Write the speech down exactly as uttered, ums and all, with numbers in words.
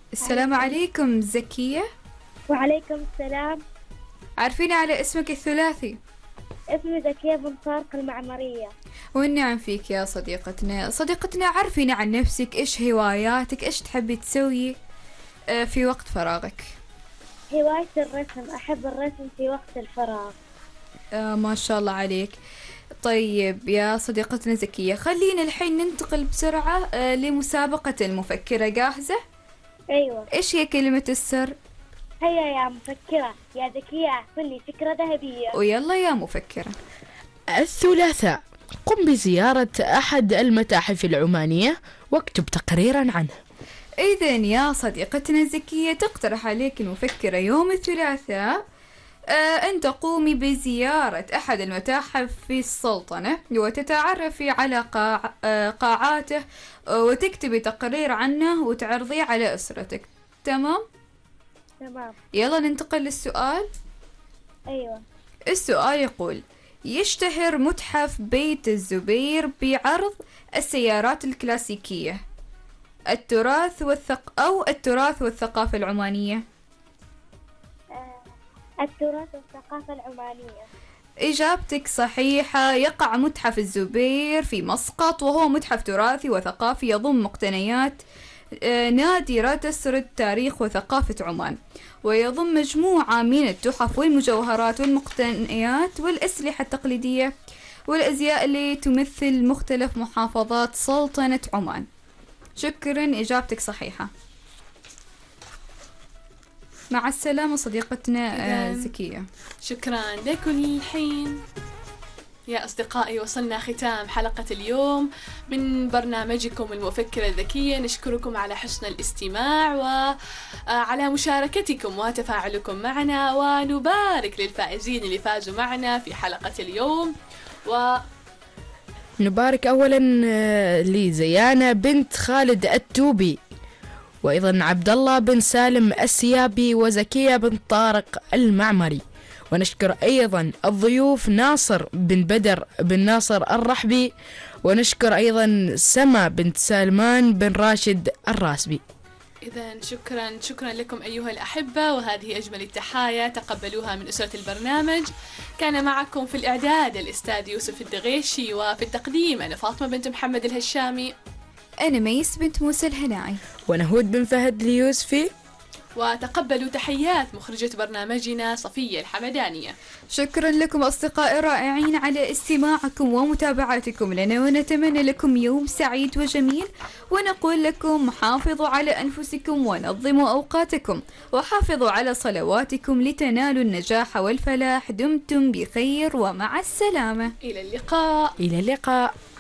السلام عليكم زكية. وعليكم السلام. عارفين على اسمك الثلاثي؟ اسمي زكية بن طارق المعمرية. والنعم فيك يا صديقتنا. صديقتنا عرفينا عن نفسك، إيش هواياتك، إيش تحبي تسوي في وقت فراغك؟ هواية الرسم، أحب الرسم في وقت الفراغ. آه ما شاء الله عليك. طيب يا صديقتنا زكية، خلينا الحين ننتقل بسرعة آه لمسابقة المفكرة. جاهزة؟ أيوة. إيش هي كلمة السر؟ هيا يا مفكرة يا ذكية أحسن لي فكرة ذهبية. ويلا يا مفكرة. الثلاثاء، قم بزيارة أحد المتاحف العمانية واكتب تقريرا عنه. إذن يا صديقتنا زكية، تقترح عليك المفكرة يوم الثلاثاء آه أن تقومي بزيارة أحد المتاحف في السلطنة وتتعرفي على قاع آه قاعاته آه وتكتبي تقرير عنه وتعرضيه على أسرتك. تمام؟ تمام. يلا ننتقل للسؤال. أيوة. السؤال يقول: يشتهر متحف بيت الزبير بعرض السيارات الكلاسيكية، التراث والثق أو التراث والثقافة العمانية. آه، التراث والثقافة العمانية. إجابتك صحيحة. يقع متحف الزبير في مسقط، وهو متحف تراثي وثقافي يضم مقتنيات نادرة تسرد تاريخ وثقافة عمان، ويضم مجموعة من التحف والمجوهرات والمقتنيات والأسلحة التقليدية والأزياء اللي تمثل مختلف محافظات سلطنة عمان. شكرا، إجابتك صحيحة. مع السلامة صديقتنا زكية. شكرا لكل حين. يا أصدقائي، وصلنا ختام حلقة اليوم من برنامجكم المفكرة الذكية. نشكركم على حسن الاستماع وعلى مشاركتكم وتفاعلكم معنا، ونبارك للفائزين اللي فازوا معنا في حلقة اليوم. و نبارك أولا لزيانة بنت خالد التوبي، وأيضا عبد الله بن سالم السيابي، وزكية بن طارق المعمري. ونشكر أيضا الضيوف ناصر بن بدر بن ناصر الرحبي، ونشكر أيضا سما بنت سلمان بن راشد الراسبي. إذن شكرا شكرا لكم أيها الأحبة، وهذه أجمل التحايا تقبلوها من أسرة البرنامج. كان معكم في الإعداد الأستاذ يوسف الدغيشي، وفي التقديم أنا فاطمة بنت محمد الهشامي، أنا ميس بنت موسى الهناعي، ونهود بن فهد اليوسفي. وتقبلوا تحيات مخرجة برنامجنا صفية الحمدانية. شكرا لكم أصدقائي الرائعين على استماعكم ومتابعتكم لنا، ونتمنى لكم يوم سعيد وجميل، ونقول لكم حافظوا على أنفسكم ونظموا أوقاتكم وحافظوا على صلواتكم لتنالوا النجاح والفلاح. دمتم بخير ومع السلامة. إلى اللقاء. إلى اللقاء.